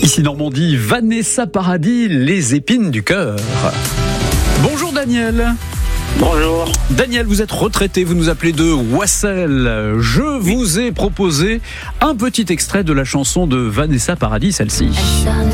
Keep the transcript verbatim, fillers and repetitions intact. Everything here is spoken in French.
Ici Normandie, Vanessa Paradis, les épines du cœur. Bonjour Daniel. Bonjour. Daniel, vous êtes retraité, vous nous appelez de Wassel. Je vous ai proposé un petit extrait de la chanson de Vanessa Paradis, celle-ci. Elle sonne